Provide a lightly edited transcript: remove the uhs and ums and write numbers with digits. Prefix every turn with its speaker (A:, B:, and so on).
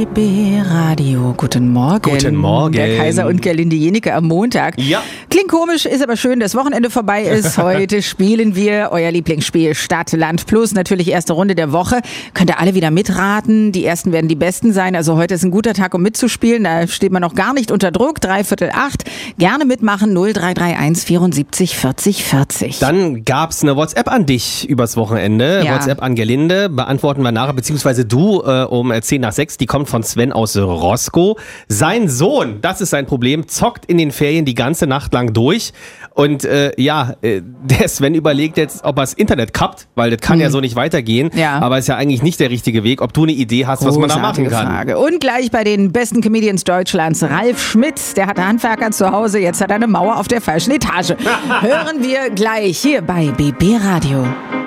A: BB Radio, guten Morgen.
B: Guten Morgen.
A: Der Kaiser und Gerlinde Jenike am Montag.
B: Ja.
A: Klingt komisch, ist aber schön, dass Wochenende vorbei ist. Heute spielen wir euer Lieblingsspiel Stadt, Land Plus. Natürlich erste Runde der Woche. Könnt ihr alle wieder mitraten. Die ersten werden die besten sein. Also heute ist ein guter Tag, um mitzuspielen. Da steht man noch gar nicht unter Druck. 7:45. Gerne mitmachen. 0331 74 40 40.
B: Dann gab's eine WhatsApp an dich übers Wochenende.
A: Ja.
B: WhatsApp an Gerlinde. Beantworten wir nachher, beziehungsweise du um 5:10. Die kommt von Sven aus Roskow. Sein Sohn, das ist sein Problem, zockt in den Ferien die ganze Nacht lang durch. Und der Sven überlegt jetzt, ob er das Internet kappt, weil das kann ja so nicht weitergehen.
A: Ja.
B: Aber ist ja eigentlich nicht der richtige Weg. Ob du eine Idee hast, was man da machen kann.
A: Frage. Und gleich bei den besten Comedians Deutschlands, Ralf Schmitz, der hatte Handwerker zu Hause, jetzt hat er eine Mauer auf der falschen Etage. Hören wir gleich hier bei BB Radio.